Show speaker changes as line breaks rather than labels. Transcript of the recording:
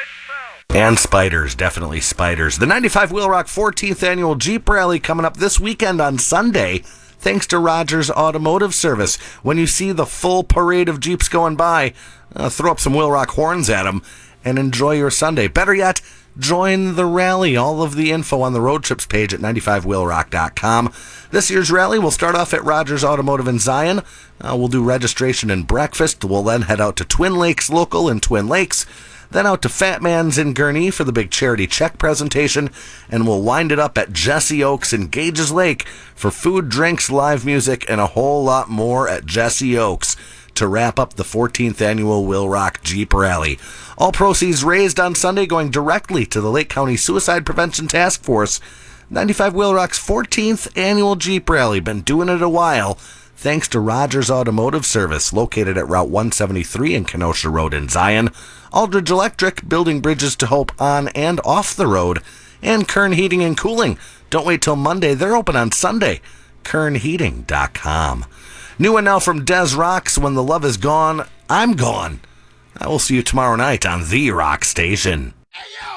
And spiders, definitely spiders. The 95 Wheel Rock 14th Annual Jeep Rally coming up this weekend on Sunday, thanks to Rogers Automotive Service. When you see the full parade of Jeeps going by, throw up some Wheel Rock horns at them and enjoy your Sunday. Better yet, join the rally. All of the info on the road trips page at 95wheelrock.com. This year's rally will start off at Rogers Automotive in Zion. We'll do registration and breakfast. We'll then head out to Twin Lakes Local in Twin Lakes, then out to Fat Man's in Gurnee for the big charity check presentation, and we'll wind it up at Jesse Oaks in Gages Lake for food, drinks, live music, and a whole lot more at Jesse Oaks to wrap up the 14th Annual Wheel Rock Jeep Rally. All proceeds raised on Sunday going directly to the Lake County Suicide Prevention Task Force. 95 Wheel Rock's 14th Annual Jeep Rally. Been doing it a while, thanks to Rogers Automotive Service, located at Route 173 and Kenosha Road in Zion, Aldridge Electric, building bridges to hope on and off the road, and Kern Heating and Cooling. Don't wait till Monday. They're open on Sunday. KernHeating.com. New and now from Des Rocks, When the Love Is Gone, I'm Gone. I will see you tomorrow night on The Rock Station.